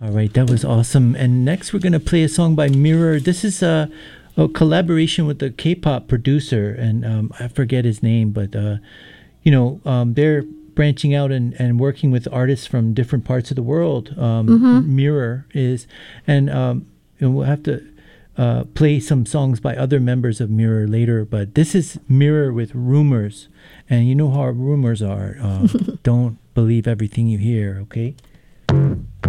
All right, that was awesome. And next, we're going to play a song by Mirror. This is a collaboration with a K-pop producer, and I forget his name, but they're branching out and working with artists from different parts of the world. Mirror is, and we'll have to play some songs by other members of Mirror later. But this is Mirror with Rumors, and you know how rumors are. Don't believe everything you hear. Okay.